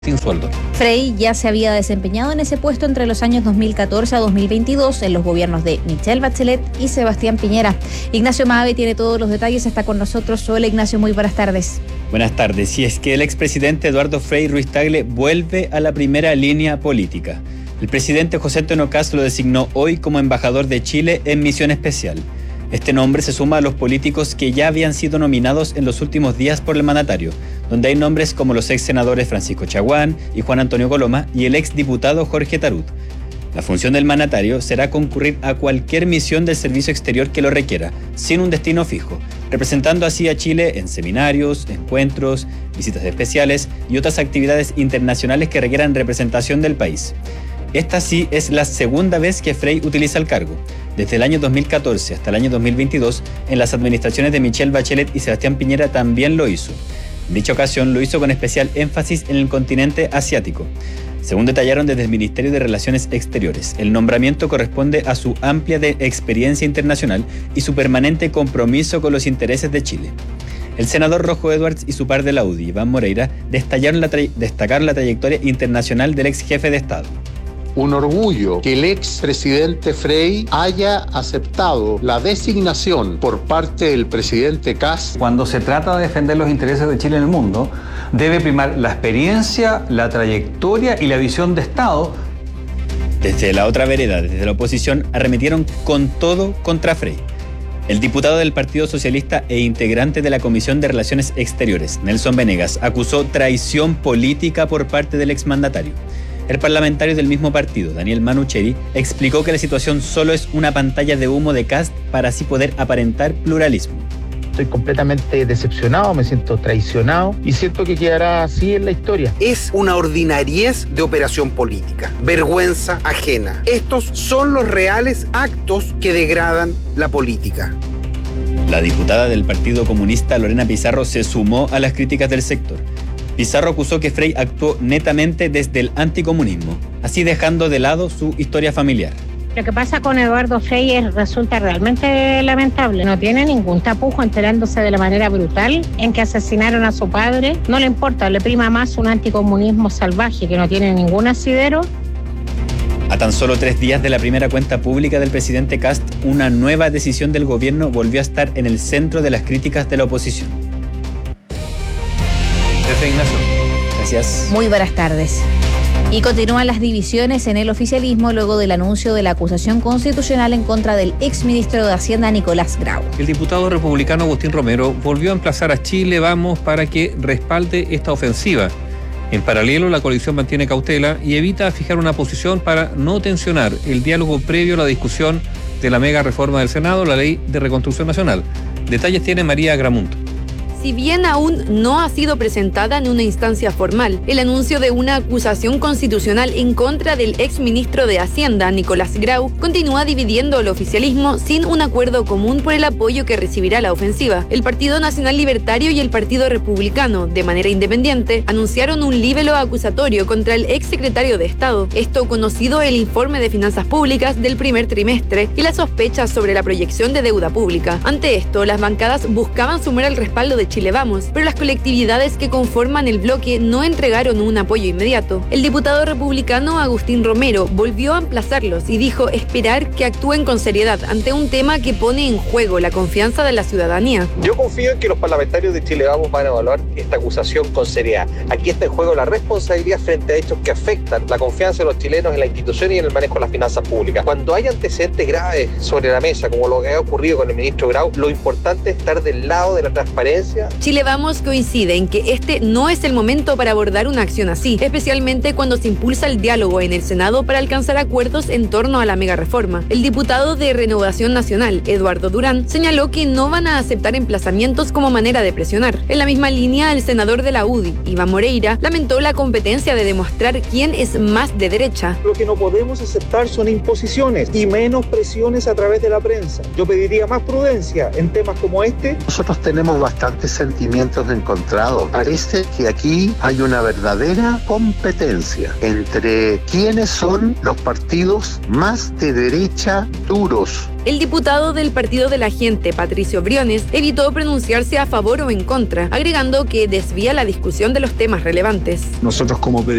sin sueldo. Frey ya se había desempeñado en ese puesto entre los años 2014 a 2022 en los gobiernos de Michelle Bachelet y Sebastián Piñera. Ignacio Mabe tiene todos los detalles, está con nosotros. Hola Ignacio, muy buenas tardes. Buenas tardes. Y es que el expresidente Eduardo Frei Ruiz-Tagle vuelve a la primera línea política. El presidente José Antonio Kast lo designó hoy como embajador de Chile en misión especial. Este nombre se suma a los políticos que ya habían sido nominados en los últimos días por el mandatario, donde hay nombres como los ex senadores Francisco Chaguán y Juan Antonio Coloma y el ex diputado Jorge Tarut. La función del mandatario será concurrir a cualquier misión del servicio exterior que lo requiera, sin un destino fijo, representando así a Chile en seminarios, encuentros, visitas especiales y otras actividades internacionales que requieran representación del país. Esta sí es la segunda vez que Frei utiliza el cargo. Desde el año 2014 hasta el año 2022, en las administraciones de Michelle Bachelet y Sebastián Piñera también lo hizo. En dicha ocasión lo hizo con especial énfasis en el continente asiático. Según detallaron desde el Ministerio de Relaciones Exteriores, el nombramiento corresponde a su amplia experiencia internacional y su permanente compromiso con los intereses de Chile. El senador Rojo Edwards y su par de la UDI, Iván Moreira, destacaron la trayectoria internacional del ex jefe de Estado. Un orgullo que el expresidente Frei haya aceptado la designación por parte del presidente Kast. Cuando se trata de defender los intereses de Chile en el mundo, debe primar la experiencia, la trayectoria y la visión de Estado. Desde la otra vereda, desde la oposición, arremetieron con todo contra Frei. El diputado del Partido Socialista e integrante de la Comisión de Relaciones Exteriores, Nelson Venegas, acusó traición política por parte del exmandatario. El parlamentario del mismo partido, Daniel Manucheri, explicó que la situación solo es una pantalla de humo de Kast para así poder aparentar pluralismo. Estoy completamente decepcionado, me siento traicionado y siento que quedará así en la historia. Es una ordinariez de operación política, vergüenza ajena. Estos son los reales actos que degradan la política. La diputada del Partido Comunista, Lorena Pizarro, se sumó a las críticas del sector. Pizarro acusó que Frei actuó netamente desde el anticomunismo, así dejando de lado su historia familiar. Lo que pasa con Eduardo Frei resulta realmente lamentable. No tiene ningún tapujo enterándose de la manera brutal en que asesinaron a su padre. No le importa, le prima más un anticomunismo salvaje que no tiene ningún asidero. A tan solo 3 días de la primera cuenta pública del presidente Kast, una nueva decisión del gobierno volvió a estar en el centro de las críticas de la oposición. Gracias, Ignacio. Gracias. Muy buenas tardes. Y continúan las divisiones en el oficialismo luego del anuncio de la acusación constitucional en contra del exministro de Hacienda, Nicolás Grau. El diputado republicano Agustín Romero volvió a emplazar a Chile Vamos para que respalde esta ofensiva. En paralelo, la coalición mantiene cautela y evita fijar una posición para no tensionar el diálogo previo a la discusión de la mega reforma del Senado, la Ley de Reconstrucción Nacional. Detalles tiene María Gramunt. Si bien aún no ha sido presentada en una instancia formal, el anuncio de una acusación constitucional en contra del exministro de Hacienda, Nicolás Grau, continúa dividiendo al oficialismo sin un acuerdo común por el apoyo que recibirá la ofensiva. El Partido Nacional Libertario y el Partido Republicano, de manera independiente, anunciaron un libelo acusatorio contra el exsecretario de Estado. Esto conocido el informe de finanzas públicas del primer trimestre y las sospechas sobre la proyección de deuda pública. Ante esto, las bancadas buscaban sumar el respaldo de Chile Vamos, pero las colectividades que conforman el bloque no entregaron un apoyo inmediato. El diputado republicano Agustín Romero volvió a emplazarlos y dijo esperar que actúen con seriedad ante un tema que pone en juego la confianza de la ciudadanía. Yo confío en que los parlamentarios de Chile Vamos van a evaluar esta acusación con seriedad. Aquí está en juego la responsabilidad frente a hechos que afectan la confianza de los chilenos en la institución y en el manejo de las finanzas públicas. Cuando hay antecedentes graves sobre la mesa, como lo que ha ocurrido con el ministro Grau, lo importante es estar del lado de la transparencia. Chile Vamos coincide en que este no es el momento para abordar una acción así, especialmente cuando se impulsa el diálogo en el Senado para alcanzar acuerdos en torno a la mega reforma. El diputado de Renovación Nacional, Eduardo Durán, señaló que no van a aceptar emplazamientos como manera de presionar. En la misma línea, el senador de la UDI, Iván Moreira, lamentó la competencia de demostrar quién es más de derecha. Lo que no podemos aceptar son imposiciones y menos presiones a través de la prensa. Yo pediría más prudencia en temas como este. Nosotros tenemos bastante sentimientos encontrados. Parece que aquí hay una verdadera competencia entre quiénes son los partidos más de derecha duros. El diputado del Partido de la Gente, Patricio Briones, evitó pronunciarse a favor o en contra, agregando que desvía la discusión de los temas relevantes. Nosotros como